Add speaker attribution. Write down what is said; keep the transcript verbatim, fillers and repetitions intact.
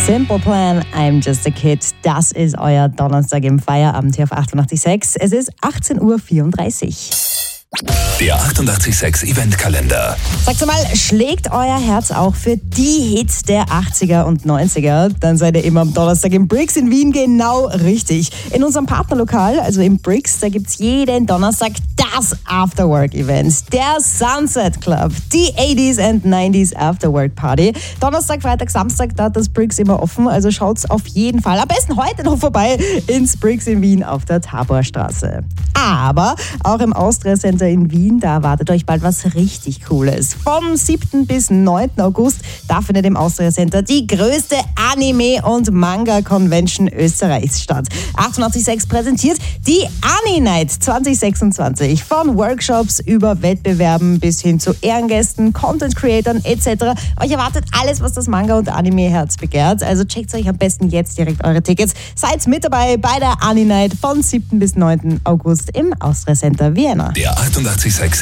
Speaker 1: Simple Plan, I'm Just a Kid. Das ist euer Donnerstag im Feierabend hier auf achtundachtzig Komma sechs. Es ist achtzehn Uhr vierunddreißig.
Speaker 2: Der achtundachtzig Komma sechs Eventkalender.
Speaker 1: Sagt mal, schlägt euer Herz auch für die Hits der achtziger und neunziger? Dann seid ihr immer am Donnerstag im Brix in Wien genau richtig. In unserem Partnerlokal, also im Brix, da gibt's jeden Donnerstag das Afterwork-Event. Der Sunset Club, die achtziger and neunziger Afterwork-Party. Donnerstag, Freitag, Samstag, da hat das Brix immer offen, also schaut's auf jeden Fall am besten heute noch vorbei ins Brix in Wien auf der Taborstraße. Aber auch im Austria Center in Wien, da erwartet euch bald was richtig Cooles. Vom siebten bis neunten August, da findet im Austria Center die größte Anime- und Manga-Convention Österreichs statt. achtundachtzig Komma sechs präsentiert die Ani Night zwanzig sechsundzwanzig. Von Workshops über Wettbewerben bis hin zu Ehrengästen, Content-Creatern et cetera. Euch erwartet alles, was das Manga- und Anime-Herz begehrt. Also checkt euch am besten jetzt direkt eure Tickets. Seid mit dabei bei der Ani Night von siebten bis neunten August im Austria Center Vienna.
Speaker 2: Der achtundachtzig Komma sechs